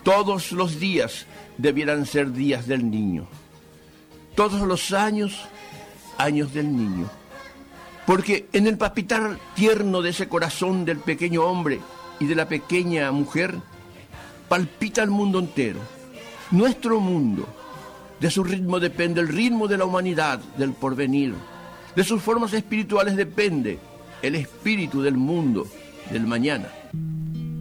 Todos los días debieran ser días del niño. Todos los años, años del niño. Porque en el palpitar tierno de ese corazón del pequeño hombre y de la pequeña mujer, palpita el mundo entero. Nuestro mundo. De su ritmo depende el ritmo de la humanidad, del porvenir. De sus formas espirituales depende el espíritu del mundo, del mañana.